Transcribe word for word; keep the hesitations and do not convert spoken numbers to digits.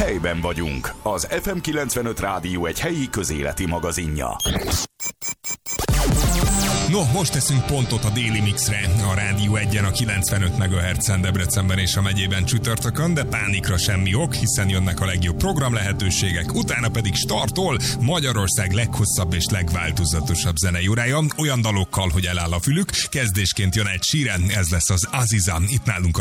Helyben vagyunk. Az ef em kilencvenöt Rádió egy helyi közéleti magazinja. No, most teszünk pontot a Déli Mixre, a Rádió egyen a kilencvenöt megahertzen Debrecenben és a megyében csütörtökön, de pánikra semmi ok, hiszen jönnek a legjobb program lehetőségek, utána pedig startol Magyarország leghosszabb és legváltozatosabb zenei órája, olyan dalokkal, hogy eláll a fülük. Kezdésként jön egy Sheeran, ez lesz az Aziza, itt nálunk